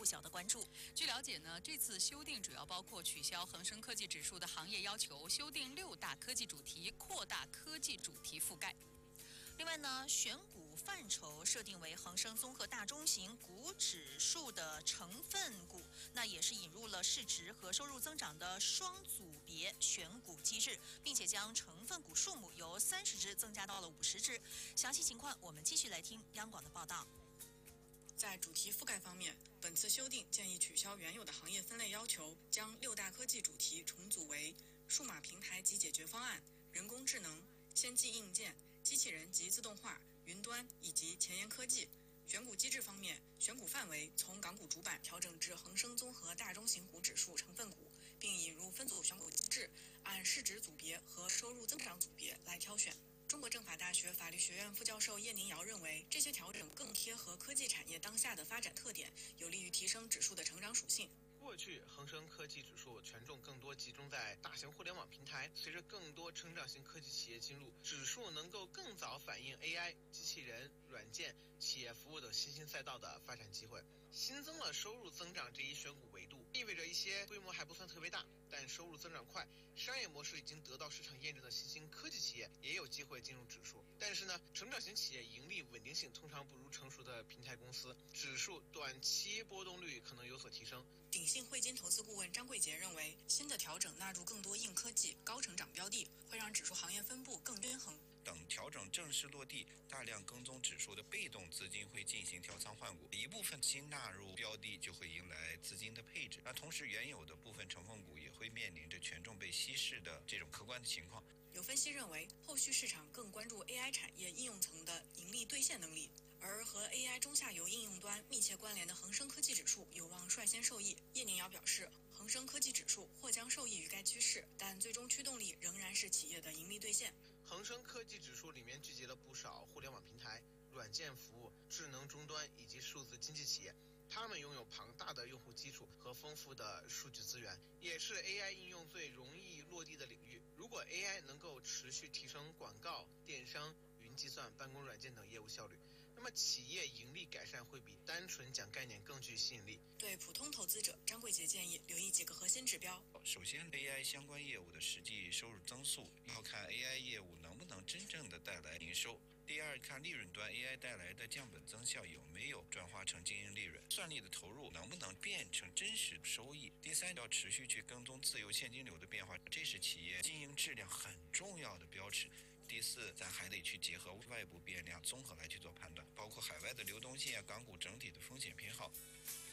小的关注。 据了解呢，这次修订主要包括取消恒生科技指数的行业要求，修订6大科技主题，扩大科技主题覆盖。 另外呢，选股范畴设定为恒生综合大中型股指数的成分股，那也是引入了市值和收入增长的双组别选股机制，并且将成分股数目由30只增加到了50只。详细情况我们继续来听央广的报道。 在主题覆盖方面，本次修订建议取消原有的行业分类要求，将6大科技主题重组为数码平台及解决方案、人工智能、先进硬件、机器人及自动化、云端以及前沿科技。选股机制方面，选股范围从港股主板调整至恒生综合大中型股指数成分股，并引入分组选股机制，按市值组别和收入增长组别来挑选。中国政法大学法律学院副教授叶宁尧认为，这些调整更贴合科技产业当下的发展特点，有利于提升指数的成长属性。 过去恒生科技指数权重更多集中在大型互联网平台，随着更多成长型科技企业进入，指数能够更早反映 AI、机器人、软件、企业服务等新兴赛道的发展机会。新增了收入增长这一选股维度，意味着一些规模还不算特别大，但收入增长快、商业模式已经得到市场验证的新兴科技企业也有机会进入指数。但是呢，成长型企业盈利稳定性通常不如成熟的平台公司，指数短期波动率可能有所提升。 鼎信汇金投资顾问张桂杰认为，新的调整纳入更多硬科技、高成长标的，会让指数行业分布更均衡。 等调整正式落地，大量跟踪指数的被动资金会进行调仓换股，一部分新纳入标的就会迎来资金的配置，那同时原有的部分成分股也会面临着权重被稀释的这种客观的情况。 有分析认为，后续市场更关注 AI 产业应用层的盈利兑现能力，而和 AI 中下游应用端密切关联的恒生科技指数有望率先受益。叶宁尧表示，恒生科技指数或将受益于该趋势，但最终驱动力仍然是企业的盈利兑现。 恒生科技指数里面聚集了不少互联网平台、软件服务、智能终端以及数字经济企业，他们拥有庞大的用户基础和丰富的数据资源，也是 AI 应用最容易落地的领域。如果 AI 能够持续提升广告、电商、云计算、办公软件等业务效率，那么企业盈利改善会比单纯讲概念更具吸引力。 对普通投资者，张桂杰建议留意几个核心指标。 首先 AI 相关业务的实际收入增速，要看 AI 业务能不能真正的带来营收。第二，看利润端 AI 带来的降本增效有没有转化成经营利润，算力的投入能不能变成真实收益。第三，要持续去跟踪自由现金流的变化，这是企业经营质量很重要的标尺。第四，咱还得去结合外部变量综合来去做判断，包括海外的流动性港股整体的风险偏好。